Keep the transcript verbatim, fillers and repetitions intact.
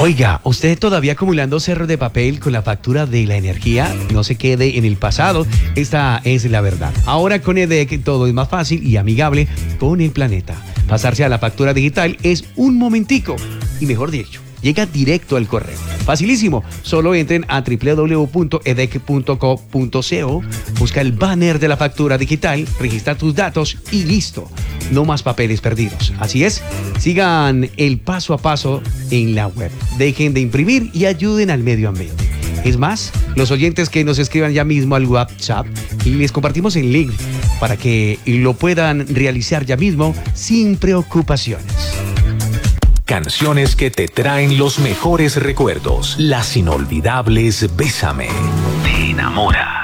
Oiga, usted todavía acumulando cerros de papel con la factura de la energía, no se quede en el pasado, esta es la verdad. Ahora con E D E C todo es más fácil y amigable con el planeta. Pasarse a la factura digital es un momentico, y mejor dicho, llega directo al correo. Facilísimo, solo entren a doble u doble u doble u punto e d e c punto co punto co, busca el banner de la factura digital, registra tus datos y listo. No más papeles perdidos. Así es, sigan el paso a paso en la web. Dejen de imprimir y ayuden al medio ambiente. Es más, los oyentes que nos escriban ya mismo al WhatsApp y les compartimos el link para que lo puedan realizar ya mismo sin preocupaciones. Canciones que te traen los mejores recuerdos. Las inolvidables Bésame. Te enamora.